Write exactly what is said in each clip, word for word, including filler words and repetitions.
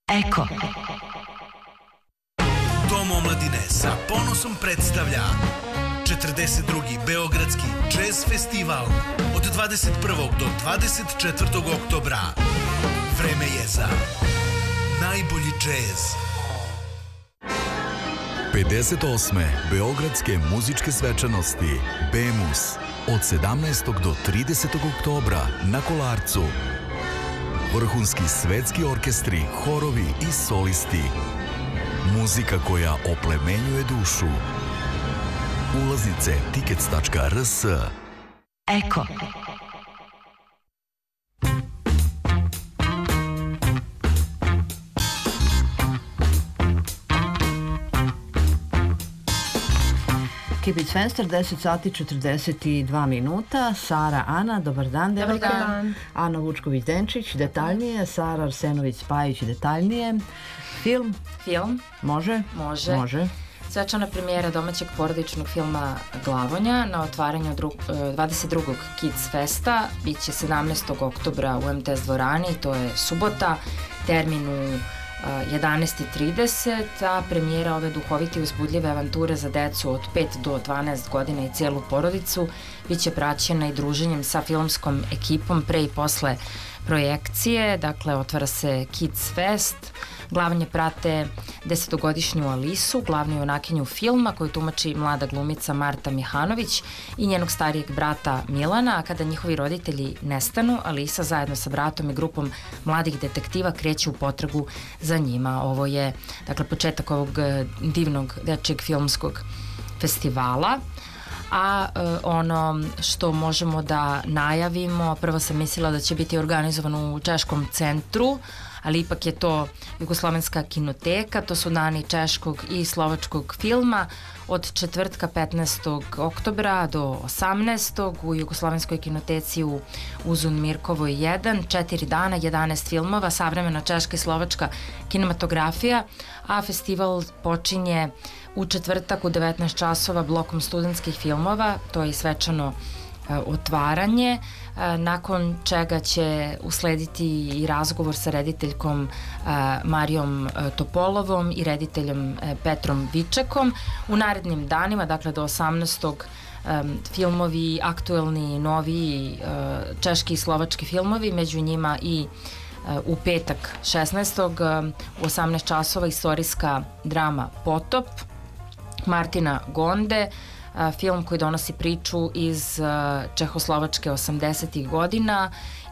Eko. Dom omladine sa ponosom predstavlja četrdeset drugi Beogradski jazz festival od dvadeset prvog do dvadeset četvrtog oktobra. Vreme je za najbolji džez. pedeset osme Beogradske muzičke svečanosti BEMUS od sedamnaestog do tridesetog oktobra na Kolarcu. Vrhunski svetski orkestri, horovi i solisti. Muzika koja oplemenjuje dušu. Ulaznice tickets tačka r s. Eko. Kibic Fenster, deset sati četrdeset dva minuta. Sara, Ana, dobar dan. Dobar dan. Ana Vučković-Denčić, detaljnije. Sara Arsenović-Spajić, detaljnije. Film? Film. Može? Može. Može. Svečana premijera domaćeg porodičnog filma Glavonja na otvaranju dvadeset drugog Kids Festa biće sedamnaestog oktobra u em te es dvorani, to je subota, termin u jedanaest i trideset, a premijera ove duhovite i uzbudljive avanture za decu od pet do dvanaest godina i cijelu porodicu biće praćena i druženjem sa filmskom ekipom pre i posle projekcije. Dakle, otvara se Kids Fest. Glavnje prate desetogodišnju Alisu, glavnu junakinju filma koju tumači mlada glumica Marta Mihanović i njenog starijeg brata Milana, a kada njihovi roditelji nestanu, Alisa zajedno sa bratom i grupom mladih detektiva kreće u potragu za njima. Ovo je, dakle, početak ovog divnog dečijeg filmskog festivala. A e, ono što možemo da najavimo, prvo sam mislila da će biti organizovano u Češkom centru, ali ipak je to Jugoslovenska kinoteka, to su dani češkog i slovačkog filma od četvrtka petnaestog oktobra do osamnaestog u Jugoslovenskoj kinoteci u Uzun Mirkovoj jedan, četiri dana, jedanaest filmova, savremena češka i slovačka kinematografija, a festival počinje u četvrtak u devetnaest časova blokom studentskih filmova, to je svečano e, otvaranje, e, nakon čega će uslediti i razgovor sa rediteljkom e, Marijom e, Topolovom i rediteljem e, Petrom Vičekom. U narednim danima, dakle do osamnaestog e, filmovi, aktuelni, novi e, češki i slovački filmovi, među njima i u petak šesnaestog u osamnaest časova istorijska drama Potop Martina Gonde, film koji donosi priču iz Čehoslovačke osamdesetih godina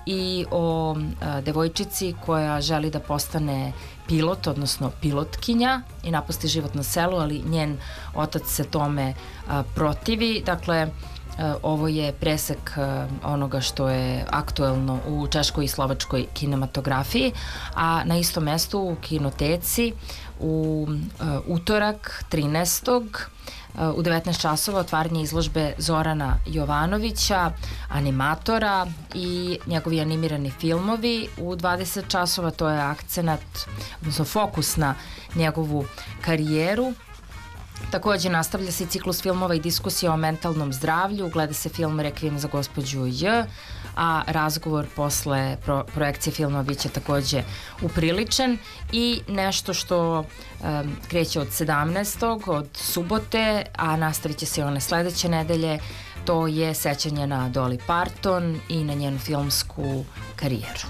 i o devojčici koja želi da postane pilot, odnosno pilotkinja i napusti život na selu, ali njen otac se tome protivi. Dakle, ovo je presek onoga što je aktuelno u češkoj i slovačkoj kinematografiji, a na istom mestu u kinoteci u utorak trinaestog u devetnaest časova otvaranje izložbe Zorana Jovanovića, animatora i njegovi animirani filmovi. U dvadeset časova to je akcenat, odnosno fokus na njegovu karijeru. Takođe nastavlja se i ciklus filmova i diskusija o mentalnom zdravlju, gleda se film Rekvijem za gospođu J, a razgovor posle pro, projekcije filma biće takođe upriličen i nešto što um, kreće od sedamnaestog od subote, a nastavit će se one sledeće nedelje, to je sećanje na Dolly Parton i na njenu filmsku karijeru.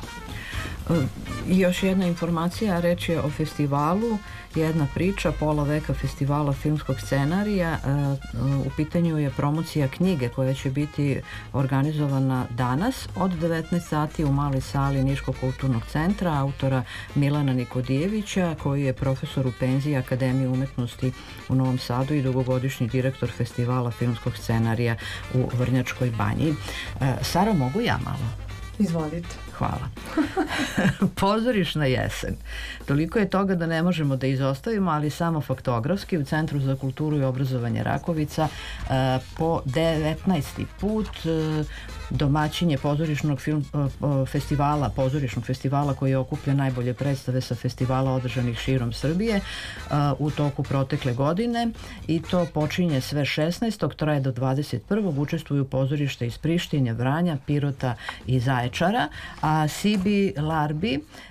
I još jedna informacija, reč je o festivalu, jedna priča, pola veka festivala filmskog scenarija. U pitanju je promocija knjige koja će biti organizovana danas od devetnaest sati u maloj sali Niškog kulturnog centra autora Milana Nikodijevića, koji je profesor u penziji Akademije umetnosti u Novom Sadu i dugogodišnji direktor festivala filmskog scenarija u Vrnjačkoj Banji. Sara, mogu ja malo? Izvolite. Hvala. Pozorišna jesen. Toliko je toga da ne možemo da izostavimo, ali samo faktografski u Centru za kulturu i obrazovanje Rakovica po devetnaesti put domaćinje pozorišnog film, festivala, pozorišnog festivala koji okuplja najbolje predstave sa festivala održanih širom Srbije u toku protekle godine, i to počinje sve šesnaestog traje do dvadeset prvog Učestvuju pozorište iz Prištine, Vranja, Pirota i Zaječara, a Sibi Larbi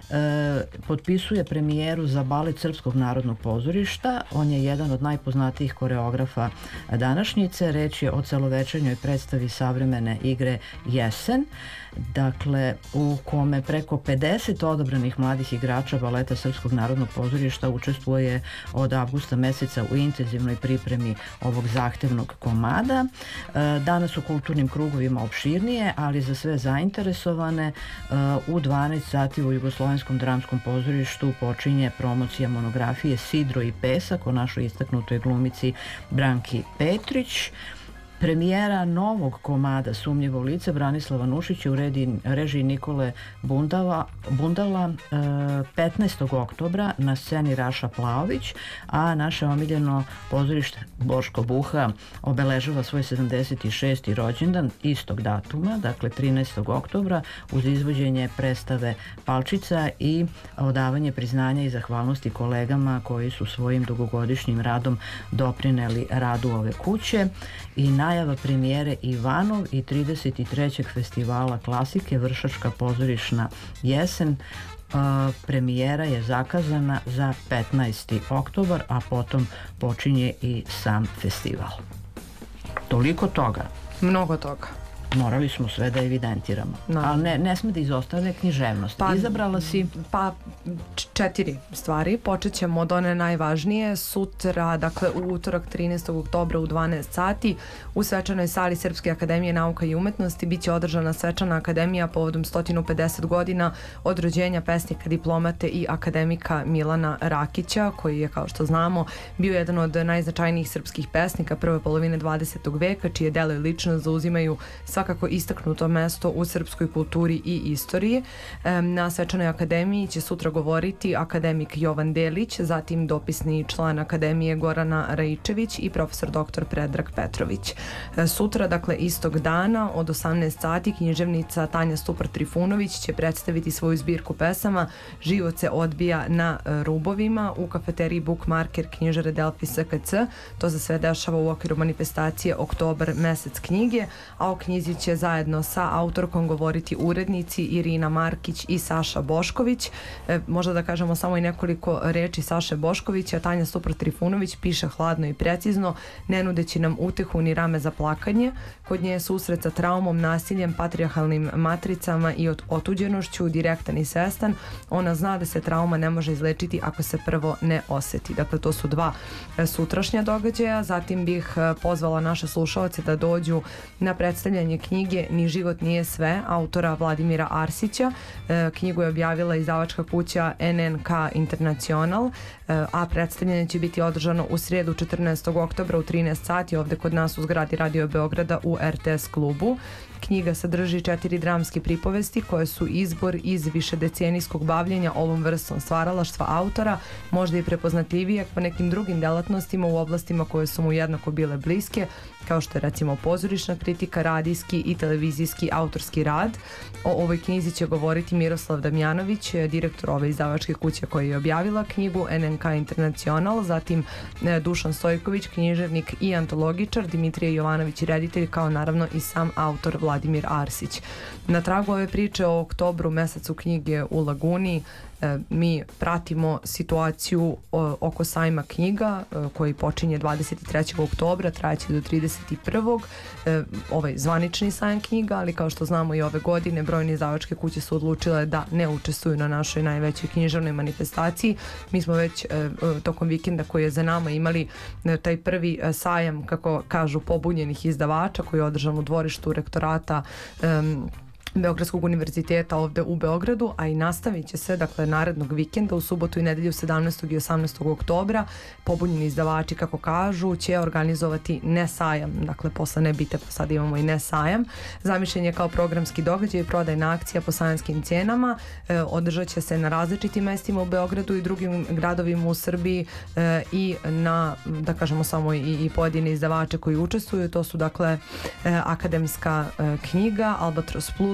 potpisuje premijeru za balet Srpskog narodnog pozorišta. On je jedan od najpoznatijih koreografa današnjice. Reč je o celovečernjoj predstavi savremene igre Jesen, dakle u kome preko pedeset odabranih mladih igrača baleta Srpskog narodnog pozorišta učestvuje od avgusta meseca u intenzivnoj pripremi ovog zahtevnog komada. Danas u kulturnim krugovima opširnije, ali za sve zainteresovane u dvanaest sati u Jugoslovenskom dramskom pozorištu počinje promocija monografije Sidro i pesak o našoj istaknutoj glumici Branki Petrić. Premijera novog komada Sumnjivo lice Branislava Nušića u režiji Nikole Bundala, Bundala petnaestog oktobra na sceni Raša Plaović, a naše omiljeno pozorište Boško Buha obeležava svoj sedamdeset šesti rođendan istog datuma, dakle trinaestog oktobra, uz izvođenje predstave Palčica i odavanje priznanja i zahvalnosti kolegama koji su svojim dugogodišnjim radom doprineli radu ove kuće i najava premijere Ivanov i trideset trećeg festivala klasike Vršačka pozorišna jesen. Premijera je zakazana za petnaesti oktobar, a potom počinje i sam festival. Toliko toga. Mnogo toga. Morali smo sve da evidentiramo. No. Ali ne, ne sme da izostane književnost. Pa, Izabrala si... Pa četiri stvari. Počet ćemo od one najvažnije. Sutra, dakle u utorak trinaestog oktobra u dvanaest sati u svečanoj sali Srpske akademije nauka i umetnosti biće održana svečana akademija povodom sto pedeset godina od rođenja pesnika, diplomate i akademika Milana Rakića, koji je, kao što znamo, bio jedan od najznačajnijih srpskih pesnika prve polovine dvadesetog veka, čije delo i ličnost zauzimaju svakako istaknuto mesto u srpskoj kulturi i istoriji. Na svečanoj akademiji će sutra govoriti akademik Jovan Delić, zatim dopisni član akademije Gorana Raičević i profesor doktor Predrag Petrović. Sutra, dakle istog dana od osamnaest sati, književnica Tanja Stupar-Trifunović će predstaviti svoju zbirku pesama Život se odbija na rubovima u kafeteriji Bookmarker knjižare Delfi S K C. To se sve dešava u okviru manifestacije Oktobar mesec knjige, a o knjizi će zajedno sa autorkom govoriti urednici Irina Markić i Saša Bošković. E, možda da kažemo samo i nekoliko reči Saše Boškovića. Tanja Stupar-Trifunović piše hladno i precizno, ne nudeći nam utehu ni rame za plakanje. Kod nje je susret sa traumom, nasiljem, patrijarhalnim matricama i otuđenošću direktan i svestan. Ona zna da se trauma ne može izlečiti ako se prvo ne oseti. Dakle, to su dva sutrašnja događaja. Zatim bih pozvala naše slušalce da dođu na predstavljanje knjige Ni život nije sve, autora Vladimira Arsića. E, knjigu je objavila izdavačka kuća N N K International, e, a predstavljanje će biti održano u srijedu četrnaestog oktobra u trinaest sati ovde kod nas u zgradi Radio Beograda u R T S klubu. Knjiga sadrži četiri dramske pripovesti koje su izbor iz višedecenijskog bavljenja ovom vrstom stvaralaštva autora, možda i prepoznatljivije po nekim drugim delatnostima u oblastima koje su mu jednako bile bliske, kao što je recimo pozorišna kritika, radijski i televizijski autorski rad. O ovoj knjizi će govoriti Miroslav Damjanović, direktor ove izdavačke kuće koja je objavila knjigu N N K International, zatim Dušan Stojković, književnik i antologičar, Dimitrije Jovanović, reditelj, kao naravno i sam autor Vladimir Arsić. Na tragu ove priče o oktobru, mesecu knjige u Laguni, mi pratimo situaciju oko sajma knjiga koji počinje dvadeset trećeg oktobra, trajaće do trideset prvog Ovaj zvanični sajam knjiga, ali kao što znamo i ove godine brojne izdavačke kuće su odlučile da ne učestvuju na našoj najvećoj književnoj manifestaciji. Mi smo već tokom vikenda koji je za nama imali taj prvi sajam, kako kažu, pobunjenih izdavača koji je održan u dvorištu rektorata um, Beogradskog univerziteta ovde u Beogradu, a i nastavit će se, dakle, narednog vikenda u subotu i nedelju sedamnaestog i osamnaestog oktobra. Pobunjeni izdavači, kako kažu, će organizovati ne sajam, dakle posle ne bite, pa sad imamo i ne sajam. Zamišljen je kao programski događaj i prodajna akcija po sajamskim cenama. E, održat će se na različitim mestima u Beogradu i drugim gradovima u Srbiji e, i na, da kažemo, samo i, i pojedine izdavače koji učestvuju. To su, dakle, e, akademska e, knjiga, Albatros Plus,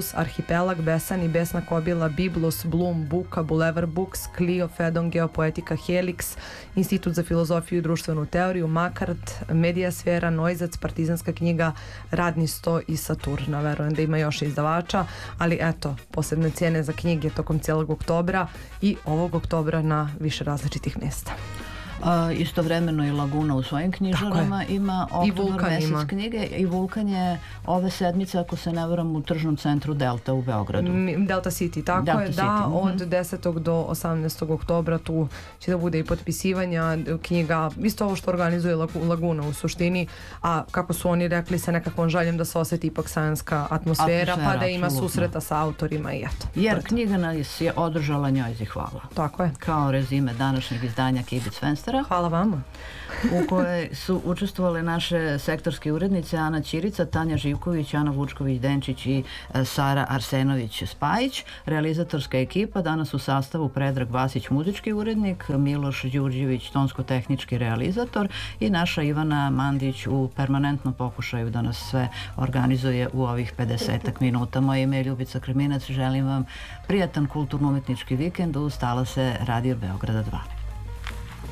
Plus, Arhipelag, Besani, Besna Kobila, Biblos, Bloom, Buka, Boulevard Books, Clio, Fedon, Geopoetika, Helix, Institut za filozofiju i društvenu teoriju, Makart, Medijasfera, Noizac, Partizanska knjiga, Radni sto i Saturna. Verujem da ima još izdavača, ali eto, posebne cijene za knjige tokom cijelog oktobra i ovog oktobra na više različitih mjesta. A, istovremeno i Laguna u svojim knjižarama ima oktobar mesec ima. knjige i Vulkan je ove sedmice, ako se ne varam, u tržnom centru Delta u Beogradu. Delta City, tako Delta je, City. Da, mm-hmm. od desetog do osamnaestog oktobra tu će da bude i potpisivanja knjiga, isto ovo što organizuje Laguna u suštini, a kako su oni rekli sa nekakvom željem da se osjeti ipak sajanska atmosfera, atmosfera, pa da ima absolutno. susreta sa autorima i eto. Jer knjiga nas je održala njoj hvala. Tako je. Kao rezime današnjeg izdanja Kibic Fenstera. Hvala vama. U kojoj su učestvovale naše sektorske urednice Ana Ćirica, Tanja Živković, Ana Vučković-Denčić i Sara Arsenović-Spajić. Realizatorska ekipa danas u sastavu Predrag Vasić, muzički urednik, Miloš Đurđević, tonsko-tehnički realizator i naša Ivana Mandić u permanentnom pokušaju da nas sve organizuje u ovih pedesetak minuta. Moje ime je Ljubica Kreminac, želim vam prijatan kulturno-umetnički vikend uz talase Radio Beograda dva.